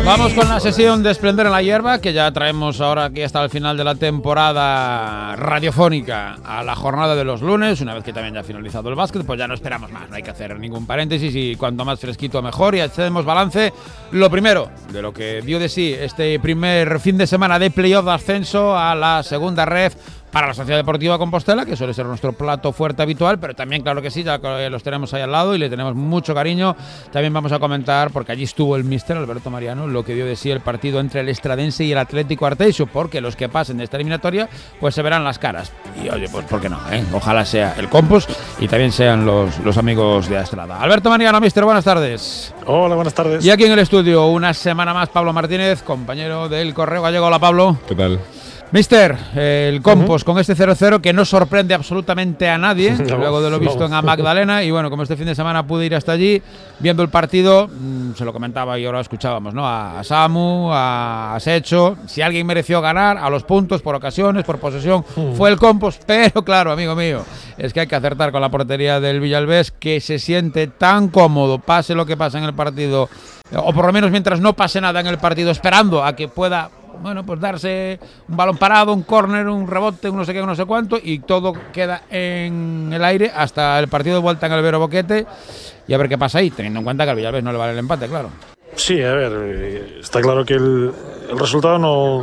Vamos con la sesión de Esplendor en la Hierba, que ya traemos ahora aquí hasta el final de la temporada radiofónica a la jornada de los lunes. Una vez que también ya ha finalizado el básquet, pues ya no esperamos más, no hay que hacer ningún paréntesis y cuanto más fresquito mejor. Y hacemos balance, lo primero, de lo que dio de sí este primer fin de semana de playoff de ascenso a la segunda ref para la Sociedad Deportiva Compostela, que suele ser nuestro plato fuerte habitual, pero también, claro que sí, ya los tenemos ahí al lado y le tenemos mucho cariño. También vamos a comentar, porque allí estuvo el míster Alberto Mariano, lo que dio de sí el partido entre el Estradense y el Atlético Arteixo, porque los que pasen de esta eliminatoria, pues se verán las caras. Y oye, pues ¿por qué no? Ojalá sea el Compos y también sean los amigos de Astrada. Alberto Mariano, míster, buenas tardes. Hola, buenas tardes. Y aquí en el estudio, una semana más, Pablo Martínez, compañero del Correo Gallego. Hola, Pablo. ¿Qué tal? Mister, el Compos con este 0-0 que no sorprende absolutamente a nadie, luego de lo visto en A Magdalena, y bueno, como este fin de semana pude ir hasta allí, viendo el partido, se lo comentaba y ahora lo escuchábamos, ¿no? A Samu, a Secho, si alguien mereció ganar, a los puntos, por ocasiones, por posesión, fue el Compos, pero claro, amigo mío, es que hay que acertar con la portería del Villalbés, que se siente tan cómodo, pase lo que pase en el partido, o por lo menos mientras no pase nada en el partido, esperando a que pueda, bueno, pues darse un balón parado, un córner, un rebote, un no sé qué, un no sé cuánto, y todo queda en el aire hasta el partido de vuelta en el Vero Boquete, y a ver qué pasa ahí, teniendo en cuenta que al Villalbés no le vale el empate, claro. Sí, a ver, está claro que el resultado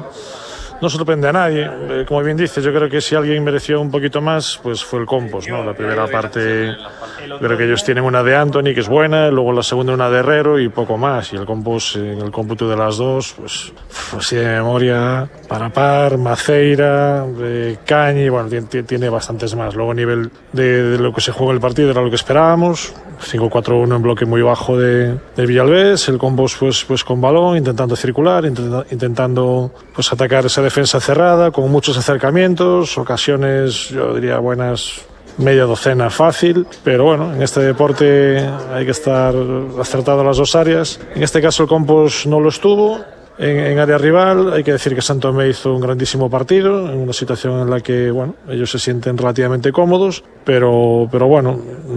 no sorprende a nadie. Como bien dices, yo creo que si alguien mereció un poquito más, pues fue el Compos, ¿no? La primera parte, creo que ellos tienen una de Anthony, que es buena, luego la segunda una de Herrero y poco más. Y el Compos, en el cómputo de las dos, pues así de memoria, Parapar, Maceira, Cañi, bueno, tiene bastantes más. Luego a nivel de lo que se jugó en el partido era lo que esperábamos. 5-4-1 en bloque muy bajo de Villalbés, el Compos pues con balón, intentando circular, intentando pues atacar esa defensa cerrada, con muchos acercamientos, ocasiones, yo diría buenas, media docena fácil, pero bueno, en este deporte hay que estar acertado en las dos áreas. En este caso el Compos no lo estuvo. En área rival, hay que decir que Santo Tomé hizo un grandísimo partido, en una situación en la que bueno, ellos se sienten relativamente cómodos, pero bueno,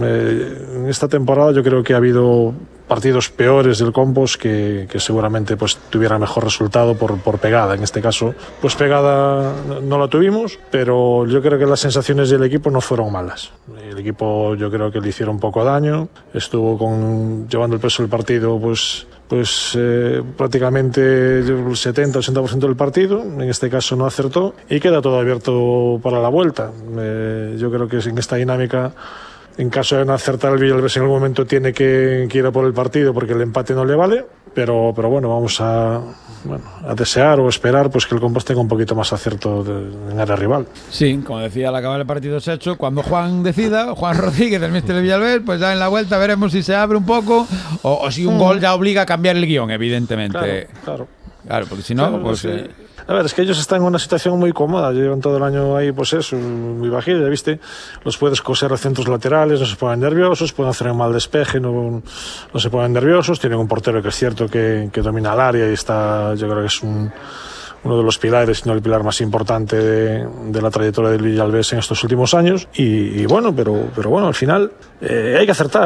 en esta temporada yo creo que ha habido partidos peores del Compos que seguramente pues tuvieran mejor resultado por pegada. En este caso, pues pegada no la tuvimos, pero yo creo que las sensaciones del equipo no fueron malas. El equipo yo creo que le hicieron poco daño, estuvo llevando el peso del partido pues prácticamente el 70-80% del partido, en este caso no acertó y queda todo abierto para la vuelta. Yo creo que en esta dinámica, en caso de no acertar el Villalbés en algún momento tiene que ir a por el partido porque el empate no le vale, pero bueno, vamos a desear o esperar pues que el Compos tenga un poquito más acierto en área rival. Sí, como decía al acabar el partido Secho, cuando Juan decida, Juan Rodríguez, el míster de Villalbés, pues ya en la vuelta veremos si se abre un poco o si un gol ya obliga a cambiar el guión, evidentemente. Claro, porque si no, claro, pues... sí. A ver, es que ellos están en una situación muy cómoda, llevan todo el año ahí, pues eso, muy bajito, ya viste, los puedes coser a centros laterales, no se ponen nerviosos, pueden hacer un mal despeje, no se ponen nerviosos, tienen un portero que es cierto que domina el área y está, yo creo que es uno de los pilares, si no el pilar más importante de la trayectoria del Villalbés en estos últimos años. Y bueno, pero bueno, al final hay que acertar.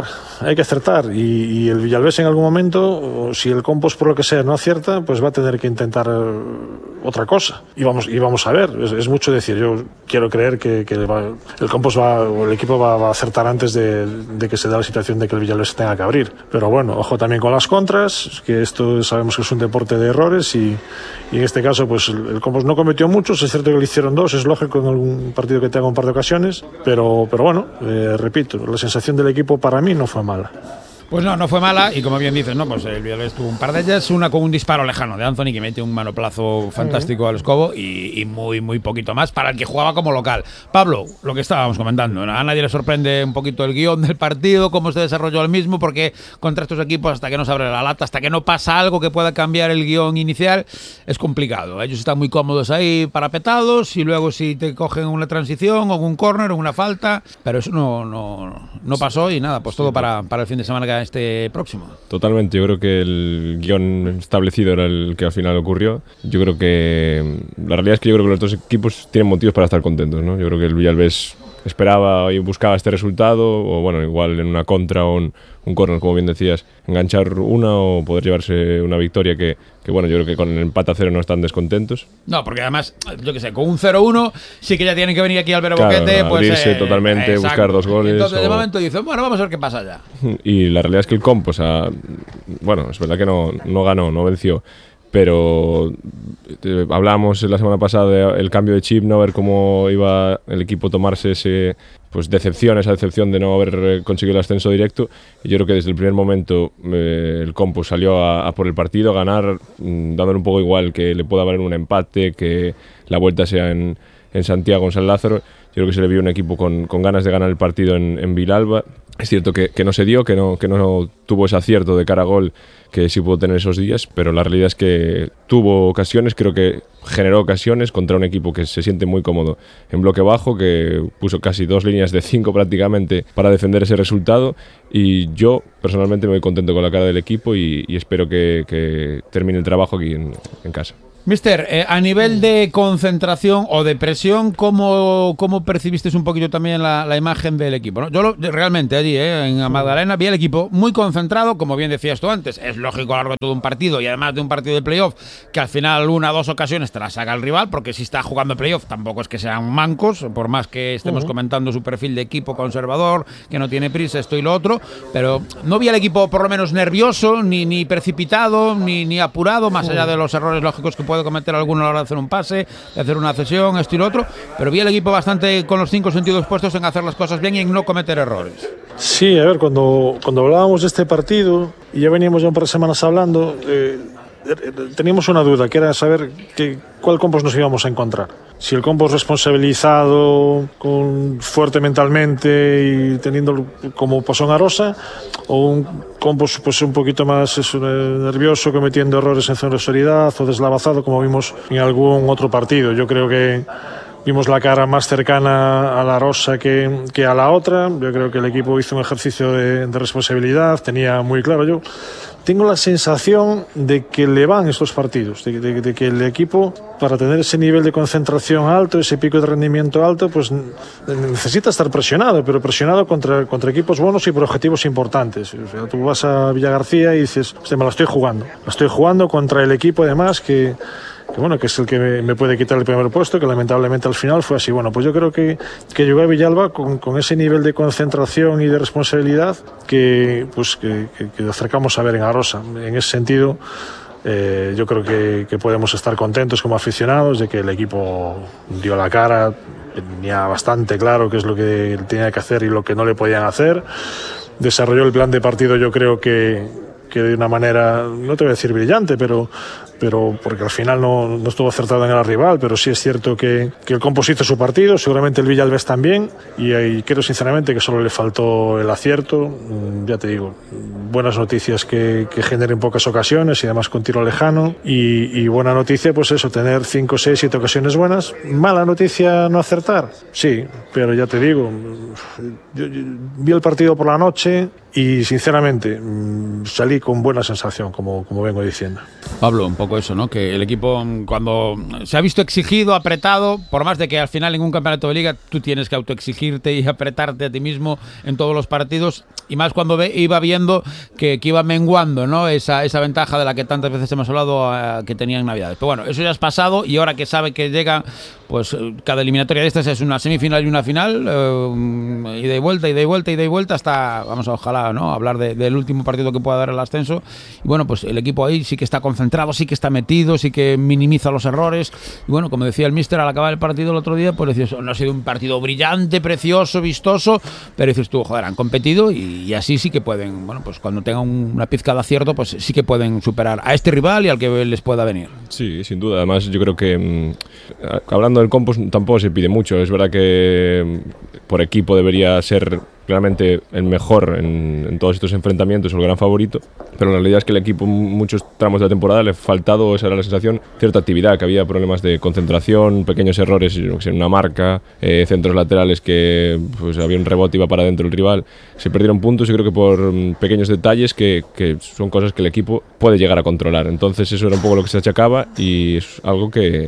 Y el Villalbés en algún momento, si el Compos por lo que sea no acierta, pues va a tener que intentar otra cosa. Y vamos a ver, es mucho decir. Yo quiero creer que el Compos o el equipo va a acertar antes de que se dé la situación de que el Villalbés tenga que abrir. Pero bueno, ojo también con las contras, que esto sabemos que es un deporte de errores y en este caso pues el Compos no cometió muchos, es cierto que le hicieron dos, es lógico en algún partido que tenga un par de ocasiones, pero bueno, repito, la sensación del equipo para mí no fue mala. Pues no fue mala y como bien dices, ¿no? Pues el Villalbés tuvo un par de ellas, una con un disparo lejano de Anthony que mete un manoplazo fantástico al escobo y muy poquito más para el que jugaba como local. Pablo, lo que estábamos comentando, ¿no? A nadie le sorprende un poquito el guión del partido, cómo se desarrolló el mismo, porque contra estos equipos hasta que no se abre la lata, hasta que no pasa algo que pueda cambiar el guión inicial, es complicado. Ellos están muy cómodos ahí parapetados y luego si te cogen una transición o un córner o una falta, pero eso no pasó y nada, pues todo para el fin de semana que este próximo. Totalmente, yo creo que el guión establecido era el que al final ocurrió. Yo creo que la realidad es que yo creo que los dos equipos tienen motivos para estar contentos, ¿no? Yo creo que el Villalbés esperaba y buscaba este resultado, o bueno, igual en una contra o un córner, como bien decías, enganchar una o poder llevarse una victoria que bueno, yo creo que con el empate a 0 no están descontentos. No, porque además, yo qué sé, con un 0-1 sí que ya tienen que venir aquí al Vero Claro, Boquete, pues abrirse totalmente, exacto. buscar 2 goles. Entonces de momento dicen, bueno, vamos a ver qué pasa ya. Y la realidad es que el Compos, bueno, es verdad que no ganó, no venció, pero hablábamos la semana pasada del cambio de chip, ¿no? A ver cómo iba el equipo a tomarse esa decepción de no haber conseguido el ascenso directo. Y yo creo que desde el primer momento el Compos salió a por el partido, a ganar, dándole un poco igual que le pueda valer un empate, que la vuelta sea en Santiago, en San Lázaro. Yo creo que se le vio un equipo con ganas de ganar el partido en Vilalba. Es cierto que no se dio, que no tuvo ese acierto de cara a gol que sí pudo tener esos días, pero la realidad es que tuvo ocasiones, creo que generó ocasiones contra un equipo que se siente muy cómodo en bloque bajo, que puso casi 2 líneas de 5 prácticamente para defender ese resultado, y yo personalmente me voy contento con la cara del equipo y espero que termine el trabajo aquí en casa. Mister, a nivel de concentración o de presión, ¿cómo percibisteis un poquito también la imagen del equipo, ¿no? Yo realmente allí, en Magdalena, vi el equipo muy concentrado, como bien decías tú antes. Es lógico a lo largo de todo un partido, y además de un partido de playoff, que al final 1 o 2 ocasiones te la saca el rival, porque si está jugando playoff tampoco es que sean mancos, por más que estemos comentando su perfil de equipo conservador, que no tiene prisa, esto y lo otro, pero no vi al equipo por lo menos nervioso, ni precipitado, ni apurado, más allá de los errores lógicos que puede cometer alguno a la hora de hacer un pase, de hacer una cesión, esto y lo otro, pero vi al equipo bastante con los 5 sentidos puestos en hacer las cosas bien y en no cometer errores. Sí, a ver, cuando hablábamos de este partido, y ya veníamos ya un par de semanas hablando, teníamos una duda, que era saber cuál Compos nos íbamos a encontrar. Si el Compos responsabilizado, fuerte mentalmente y teniendo como pasó en Arosa, o un Compos pues un poquito más nervioso, cometiendo errores en zona de seguridad o deslavazado, como vimos en algún otro partido. Yo creo que vimos la cara más cercana a la Arosa que a la otra. Yo creo que el equipo hizo un ejercicio de responsabilidad, tenía muy claro. Yo tengo la sensación de que le van estos partidos, de que el equipo, para tener ese nivel de concentración alto, ese pico de rendimiento alto, pues necesita estar presionado, pero presionado contra equipos buenos y por objetivos importantes. O sea, tú vas a Villagarcía y dices, me la estoy jugando contra el equipo, además, que es el que me puede quitar el primer puesto, que lamentablemente al final fue así. Bueno, pues yo creo que llegó a Villalba con ese nivel de concentración y de responsabilidad que acercamos a ver en Arosa. En ese sentido, yo creo que podemos estar contentos como aficionados de que el equipo dio la cara, tenía bastante claro qué es lo que tenía que hacer y lo que no le podían hacer. Desarrolló el plan de partido, yo creo que de una manera, no te voy a decir brillante, pero porque al final no estuvo acertado en el rival, pero sí es cierto que el Compos hizo su partido, seguramente el Villalbés también, y creo sinceramente que solo le faltó el acierto. Ya te digo, buenas noticias que generen pocas ocasiones y además con tiro lejano, y buena noticia pues eso, tener 5, 6, 7 ocasiones buenas. Mala noticia no acertar, sí, pero ya te digo, yo vi el partido por la noche y sinceramente salí con buena sensación, como vengo diciendo. Pablo, un poco eso, ¿no? Que el equipo, cuando se ha visto exigido, apretado, por más de que al final en un campeonato de liga tú tienes que autoexigirte y apretarte a ti mismo en todos los partidos, y más cuando iba viendo que iba menguando, ¿no? Esa ventaja de la que tantas veces hemos hablado que tenía en Navidades. Pero bueno, eso ya es pasado, y ahora que sabe que llega, pues cada eliminatoria de estas es una semifinal y una final, ida y vuelta, hasta, vamos a ojalá, ¿no? Hablar del último partido que pueda dar el ascenso. Y bueno, pues el equipo ahí sí que está concentrado, sí que está metido, sí que minimiza los errores. Y bueno, como decía el míster al acabar el partido el otro día, pues decías, no ha sido un partido brillante, precioso, vistoso, pero dices tú, joder, han competido y así sí que pueden, bueno, pues cuando tengan una pizca de acierto, pues sí que pueden superar a este rival y al que les pueda venir. Sí, sin duda. Además, yo creo que hablando del Compos tampoco se pide mucho. Es verdad que por equipo debería ser claramente el mejor en todos estos enfrentamientos, el gran favorito, pero la realidad es que el equipo en muchos tramos de la temporada le ha faltado, esa era la sensación, cierta actividad, que había problemas de concentración, pequeños errores en una marca, centros laterales que pues había un rebote y iba para adentro el rival, se perdieron puntos, yo creo que por pequeños detalles que son cosas que el equipo puede llegar a controlar. Entonces eso era un poco lo que se achacaba, y es algo que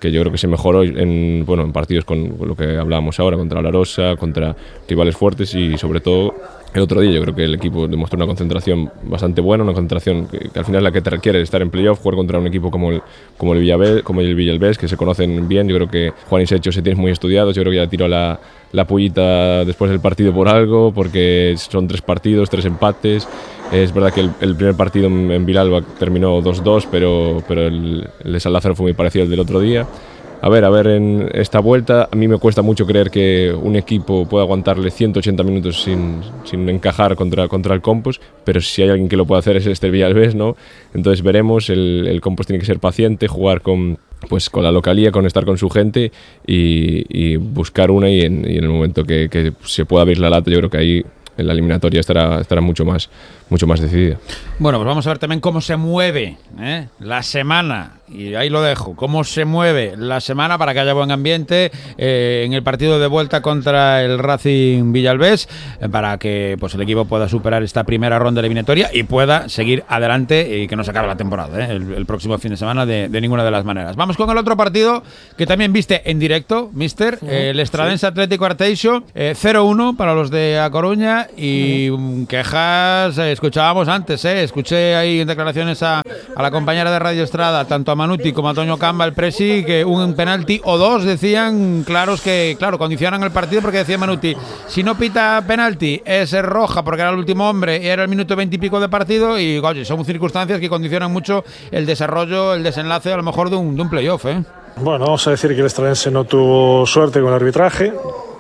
yo creo que se mejoró en partidos con lo que hablábamos ahora, contra la Rosa, contra rivales fuertes y sobre todo el otro día yo creo que el equipo demostró una concentración bastante buena, una concentración que al final es la que te requiere estar en playoff, jugar contra un equipo como el Villalbés, que se conocen bien. Yo creo que Juan y Secho se tienen muy estudiados. Yo creo que ya tiró la pullita después del partido por algo, porque son 3 partidos, 3 empates. Es verdad que el primer partido en Vilalba terminó 2-2, pero el de San Lázaro fue muy parecido al del otro día. A ver, en esta vuelta a mí me cuesta mucho creer que un equipo pueda aguantarle 180 minutos sin encajar contra el Compos, pero si hay alguien que lo puede hacer es este Villalbés, ¿no? Entonces veremos, el Compos tiene que ser paciente, jugar con la localía, con estar con su gente y buscar una y en el momento que se pueda abrir la lata, yo creo que ahí en la eliminatoria estará mucho más decidida. Bueno, pues vamos a ver también cómo se mueve la semana, y ahí lo dejo, cómo se mueve la semana para que haya buen ambiente en el partido de vuelta contra el Racing Villalbés, para que pues el equipo pueda superar esta primera ronda eliminatoria y pueda seguir adelante y que no se acabe la temporada el próximo fin de semana de ninguna de las maneras. Vamos con el otro partido que también viste en directo, mister, el Estradense Atlético Arteixo, 0-1 para los de A Coruña, y quejas escuchábamos antes, escuché ahí en declaraciones a la compañera de Radio Estrada, tanto a Manuti como a Toño Camba, el presi, que un penalti o dos decían claros que, claro, condicionan el partido, porque decía Manuti, si no pita penalti es roja porque era el último hombre y era el minuto 20 y pico de partido, y oye, son circunstancias que condicionan mucho el desarrollo, el desenlace a lo mejor de un playoff, Bueno, vamos a decir que el Estradense no tuvo suerte con el arbitraje.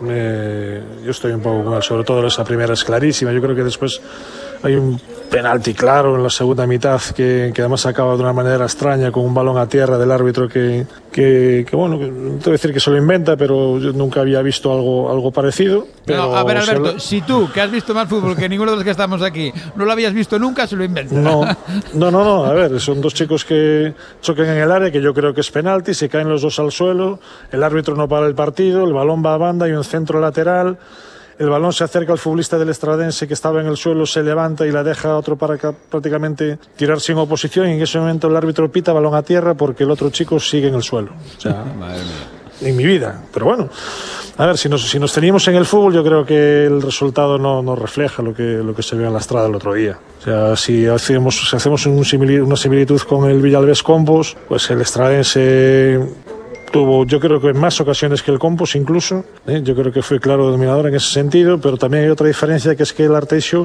Yo estoy un poco con él, sobre todo esa primera es clarísima. Yo creo que después hay un penalti claro en la segunda mitad que además acaba de una manera extraña con un balón a tierra del árbitro que bueno, no te voy a decir que se lo inventa, pero yo nunca había visto algo parecido. Pero no, a ver, Alberto, si tú, que has visto más fútbol que ninguno de los que estamos aquí, no lo habías visto nunca, se lo inventa. No, a ver, son dos chicos que chocan en el área, que yo creo que es penalti, se caen los dos al suelo, el árbitro no para el partido, el balón va a banda y un centro lateral. El balón se acerca al futbolista del Estradense que estaba en el suelo, se levanta y la deja a otro para prácticamente tirar sin oposición, y en ese momento el árbitro pita balón a tierra porque el otro chico sigue en el suelo. O sea, en mi vida. Pero bueno, a ver, si nos teníamos en el fútbol, yo creo que el resultado no refleja lo que se vio en la Estrada el otro día. O sea, si hacemos una similitud con el Villalbés Compos, pues el Estradense tuvo, yo creo que en más ocasiones que el Compos incluso, yo creo que fue claro dominador en ese sentido, pero también hay otra diferencia, que es que el Arteixo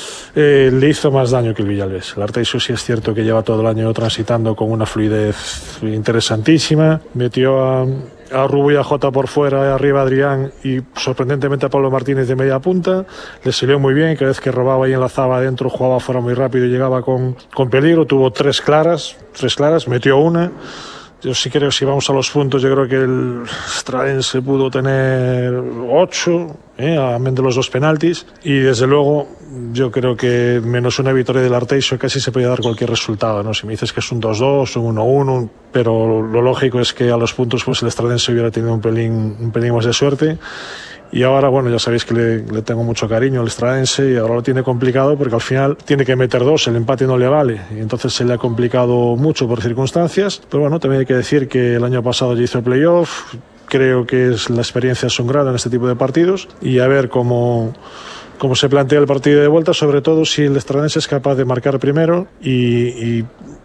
le hizo más daño que el Villalbés. El Arteixo sí es cierto que lleva todo el año transitando con una fluidez interesantísima, metió a Rubo y a Jota por fuera, arriba a Adrián y sorprendentemente a Pablo Martínez de media punta, le salió muy bien, cada vez que robaba y enlazaba adentro jugaba fuera muy rápido y llegaba con peligro, tuvo tres claras, metió una. Yo sí creo, si vamos a los puntos, yo creo que el Estradense pudo tener 8, amén de los 2 penaltis, y desde luego yo creo que menos una victoria del Arteixo casi se podía dar cualquier resultado, ¿no? Si me dices que es un 2-2, un 1-1, pero lo lógico es que a los puntos pues el Estradense hubiera tenido un pelín más de suerte. Y ahora, bueno, ya sabéis que le tengo mucho cariño al Estradense, y ahora lo tiene complicado porque al final tiene que meter 2, el empate no le vale, y entonces se le ha complicado mucho por circunstancias. Pero bueno, también hay que decir que el año pasado ya hizo el playoff, creo que la experiencia es un grado en este tipo de partidos, y a ver cómo se plantea el partido de vuelta, sobre todo si el Estradense es capaz de marcar primero y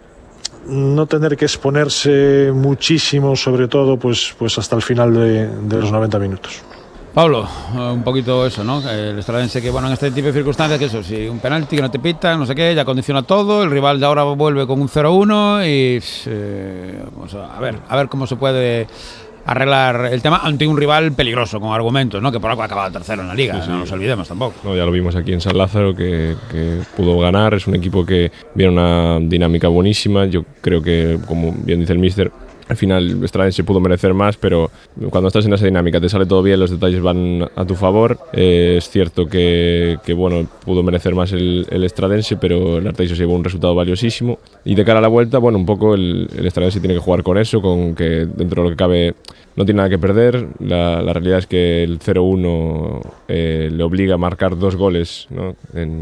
no tener que exponerse muchísimo, sobre todo pues hasta el final de los 90 minutos. Pablo, un poquito eso, ¿no? El Estradense que, bueno, en este tipo de circunstancias, que eso, si un penalti que no te pitan, no sé qué, ya condiciona todo, el rival de ahora vuelve con un 0-1 y vamos a ver cómo se puede arreglar el tema ante un rival peligroso, con argumentos, ¿no? Que por algo ha acabado tercero en la liga, sí. No nos olvidemos tampoco. No, ya lo vimos aquí en San Lázaro, que pudo ganar, es un equipo que viene una dinámica buenísima, yo creo que, como bien dice el míster, al final Estradense pudo merecer más, pero cuando estás en esa dinámica te sale todo bien, los detalles van a tu favor. Es cierto que bueno, pudo merecer más el Estradense, pero el Arteixo se llevó un resultado valiosísimo. Y de cara a la vuelta, bueno, un poco el Estradense tiene que jugar con eso, con que dentro de lo que cabe no tiene nada que perder. La realidad es que el 0-1 le obliga a marcar 2 goles, ¿no?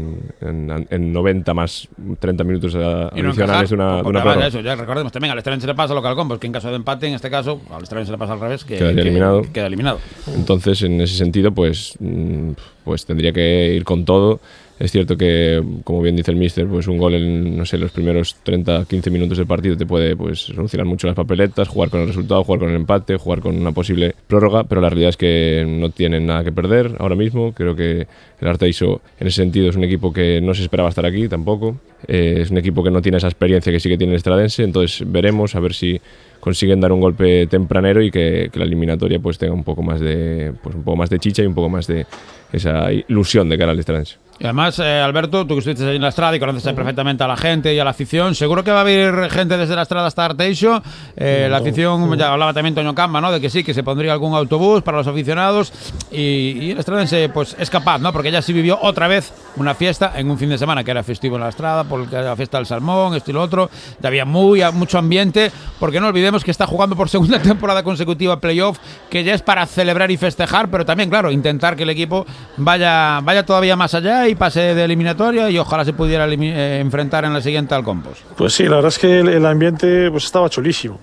en 90 más 30 minutos adicionales de una prórroga. Eso, ya recordemos también, al Estrense le pasa lo que al Compos, que en caso de empate, en este caso, al Estrense le pasa al revés, que queda eliminado. Entonces, en ese sentido, pues tendría que ir con todo. Es cierto que, como bien dice el míster, pues un gol en, no sé, los primeros 30-15 minutos del partido te puede pues solucionar mucho las papeletas, jugar con el resultado, jugar con el empate, jugar con una posible prórroga, pero la realidad es que no tienen nada que perder ahora mismo. Creo que el Arteixo, en ese sentido, es un equipo que no se esperaba estar aquí tampoco. Es un equipo que no tiene esa experiencia que sí que tiene el Estradense, entonces veremos a ver si consiguen dar un golpe tempranero y que la eliminatoria pues tenga un poco más de chicha y un poco más de esa ilusión de cara al Estradense. Y además, Alberto, tú que estuviste ahí en la Estrada y conoces perfectamente a la gente y a la afición, seguro que va a haber gente desde la Estrada hasta Arteixo. La afición, ya hablaba también Toño Camba, ¿no? De que sí, que se pondría algún autobús para los aficionados y el Estradense pues es capaz, ¿no? Porque ya sí vivió otra vez una fiesta en un fin de semana que era festivo en la Estrada, porque era la fiesta del salmón, esto y lo otro, ya había mucho ambiente, porque no olvidemos que está jugando por segunda temporada consecutiva playoff, que ya es para celebrar y festejar, pero también, claro, intentar que el equipo vaya todavía más allá y pase de eliminatoria y ojalá se pudiera enfrentar en la siguiente al Compos. Pues sí, la verdad es que el ambiente pues estaba chulísimo.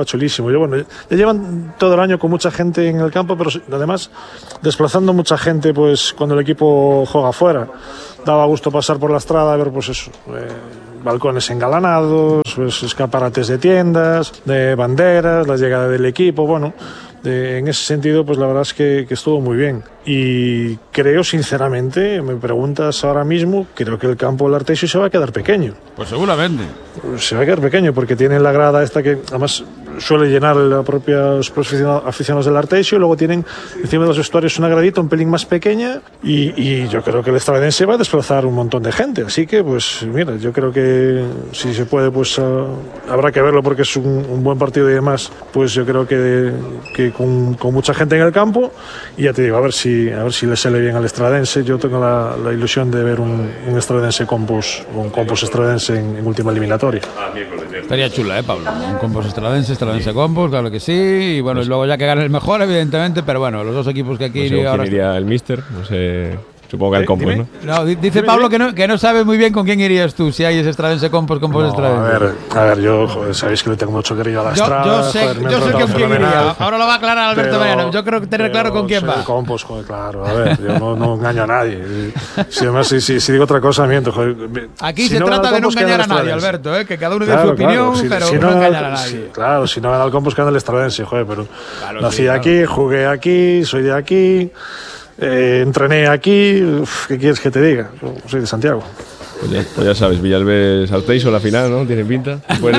Ya llevan todo el año con mucha gente en el campo, pero además desplazando mucha gente pues cuando el equipo juega fuera. Daba gusto pasar por la Estrada a ver pues eso, balcones engalanados, pues escaparates de tiendas, de banderas, la llegada del equipo, bueno. En ese sentido, pues la verdad es que estuvo muy bien. Y creo, sinceramente, me preguntas ahora mismo, creo que el campo del Arteixo se va a quedar pequeño. Pues seguramente. Se va a quedar pequeño porque tiene la grada esta que además suele llenar los propios aficionados del Arteixo, y luego tienen encima de los vestuarios una gradita un pelín más pequeña y yo creo que el Estradense va a desplazar un montón de gente. Así que, pues mira, yo creo que si se puede, pues habrá que verlo porque es un buen partido y demás. Pues yo creo que con mucha gente en el campo, y ya te digo, a ver si le sale bien al Estradense. Yo tengo la ilusión de ver un Estradense Compos, un Compos Estradense en última eliminatoria. Estaría chula, Pablo, un Compos Estradense Compos, claro que sí, y bueno, y luego ya que gane el mejor, evidentemente, pero bueno, los dos equipos que aquí... No sé quién iría el míster, no sé... Supongo que al Compos, ¿no? No, dice Pablo que no sabe muy bien con quién irías tú, si hay ese Estradense Compos Estradense. A ver, yo, joder, sabéis que le tengo mucho cariño a la Estrada. Yo sé con quién iría. Ahora lo va a aclarar Alberto Mariano. Yo creo que tener claro con quién va. Compos, joder, claro. A ver, yo no engaño a nadie. Además, si digo otra cosa, miento. Joder, aquí se trata de no engañar a nadie, Alberto, que cada uno dé su opinión, pero no engañar a nadie. Claro, si no gana el Compos, gana el Estradense, joder, pero nací aquí, jugué aquí, soy de aquí. Entrené aquí, ¿qué quieres que te diga? Yo soy de Santiago. Pues ya sabes, Villalbes Arteixo, la final, ¿no? Tiene pinta. Pues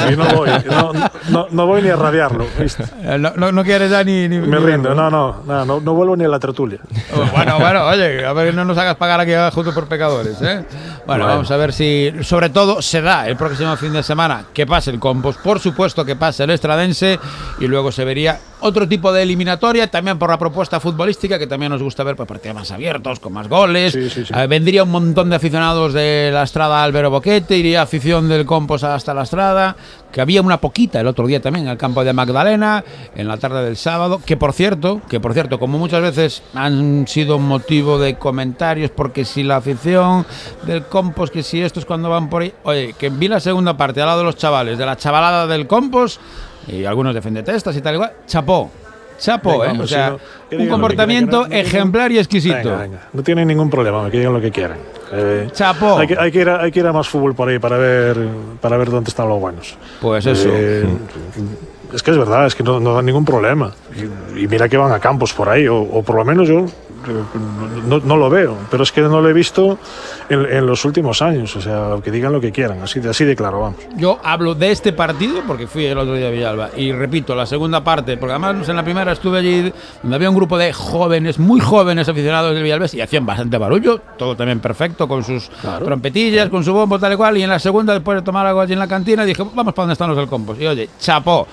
no voy ni a radiarlo, ¿viste? No quieres ya ni me rindo, no vuelvo ni a la tertulia. Bueno, oye, a ver, no nos hagas pagar aquí juntos por pecadores, ¿eh? Bueno, vamos a ver si, sobre todo, se da el próximo fin de semana que pase el Compos, por supuesto que pase el Estradense, y luego se vería otro tipo de eliminatoria, también por la propuesta futbolística, que también nos gusta ver, pues partidos más abiertos, con más goles. Sí. Vendría un montón de aficionados de la Estrada Álvaro Boquete, iría afición del Compos hasta la Estrada, que había una poquita el otro día también en el campo de Magdalena, en la tarde del sábado, que por cierto, como muchas veces han sido motivo de comentarios, porque si la afición del Compos, que si estos cuando van por ahí, oye, que vi la segunda parte al lado de los chavales, de la chavalada del Compos, y algunos defendetestas y tal igual, chapó, venga, o sea, un comportamiento ejemplar y exquisito. Venga. No tienen ningún problema, que digan lo que quieran. Chapó. Hay que ir a más fútbol por ahí para ver dónde están los buenos. Pues eso. Es que es verdad, es que no dan ningún problema. Y mira que van a campos por ahí, o por lo menos yo no lo veo, pero es que no lo he visto en los últimos años. O sea, que digan lo que quieran, así de claro, vamos. Yo hablo de este partido porque fui el otro día a Villalba, y repito, la segunda parte, porque además en la primera estuve allí donde había un grupo de jóvenes, muy jóvenes aficionados del Villalbés, y hacían bastante barullo, todo también perfecto, con sus trompetillas, con su bombo, tal y cual. Y en la segunda, después de tomar algo allí en la cantina, dije, vamos para donde están los del Compos. Y oye, chapó.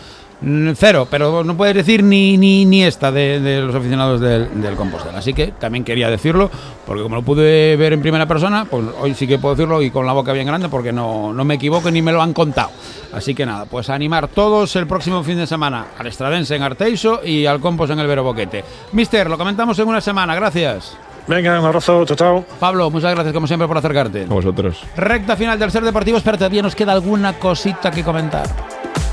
Cero, pero no puedes decir ni esta de los aficionados del Compostela. Así que también quería decirlo, porque como lo pude ver en primera persona, pues hoy sí que puedo decirlo y con la boca bien grande, porque no me equivoco ni me lo han contado. Así que nada, pues a animar todos el próximo fin de semana al Estradense en Arteixo y al Compos en el Vero Boquete. Mister, lo comentamos en una semana, gracias. Venga, un abrazo, chao, chao. Pablo, muchas gracias como siempre por acercarte. A vosotros. Recta final del Ser Deportivos, pero todavía nos queda alguna cosita que comentar.